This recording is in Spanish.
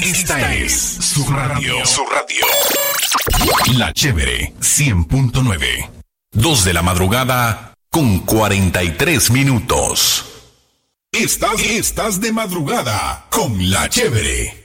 Esta es su radio. Su radio. La Chévere 100.9. 2 de la madrugada con 43 minutos. Estás de madrugada con La Chévere.